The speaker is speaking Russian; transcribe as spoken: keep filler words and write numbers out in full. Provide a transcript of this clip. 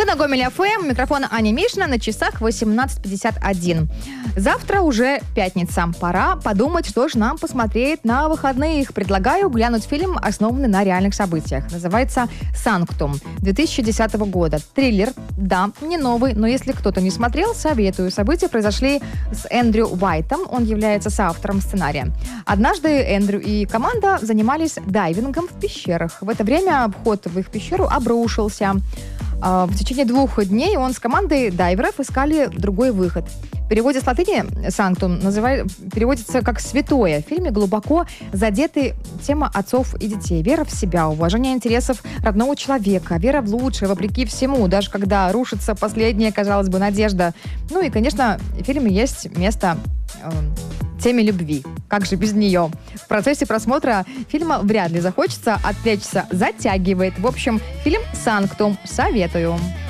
Вы на Гомель эф эм, микрофон Аня Мишина, на часах восемнадцать пятьдесят один. Завтра уже пятница. Пора подумать, что же нам посмотреть на выходных. Предлагаю глянуть фильм, основанный на реальных событиях. Называется «Санктум» две тысячи десятого года. Триллер, да, не новый, но если кто-то не смотрел, советую. События произошли с Эндрю Уайтом, он является соавтором сценария. Однажды Эндрю и команда занимались дайвингом в пещерах. В это время вход в их пещеру обрушился. В течение двух дней он с командой дайверов искали другой выход. В переводе с латыни «санктум» называет, переводится как «святое». В фильме глубоко задеты тема отцов и детей. Вера в себя, уважение интересов родного человека, вера в лучшее, вопреки всему, даже когда рушится последняя, казалось бы, надежда. Ну и, конечно, в фильме есть место э, теме любви. Как же без нее? В процессе просмотра фильма вряд ли захочется отвлечься, затягивает. В общем, фильм «Санктум» советую.